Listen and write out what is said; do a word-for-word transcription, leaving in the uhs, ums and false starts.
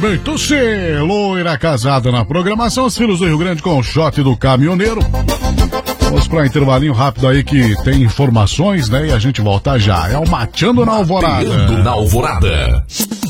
bem, Tuxê, loira casada na programação, os filhos do Rio Grande com o shot do caminhoneiro. Vamos para um intervalinho rápido aí que tem informações, né? E a gente volta já. É o Mateando na Alvorada. Mateando na Alvorada.